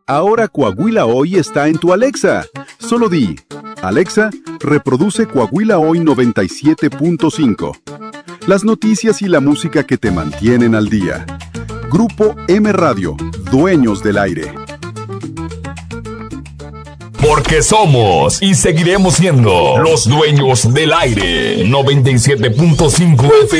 Ahora Coahuila Hoy está en tu Alexa. Solo di, Alexa, reproduce Coahuila Hoy 97.5. Las noticias y la música que te mantienen al día. Grupo M Radio, dueños del aire. Porque somos y seguiremos siendo los dueños del aire. 97.5 FM.